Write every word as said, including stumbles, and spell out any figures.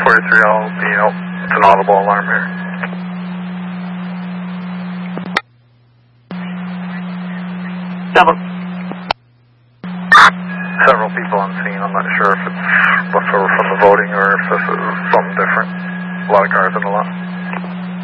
forty-three, I'll be out. It's an audible alarm here. Seven. Several people on scene. I'm not sure if it's